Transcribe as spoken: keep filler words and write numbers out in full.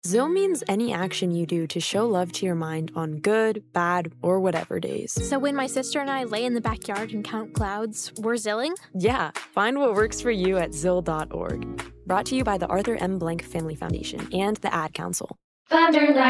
Zill means any action you do to show love to your mind on good, bad, or whatever days. So when my sister and I lay in the backyard and count clouds, we're zilling? Yeah, find what works for you at zill dot org. Brought to you by the Arthur M. Blank Family Foundation and the Ad Council. Thunder Night.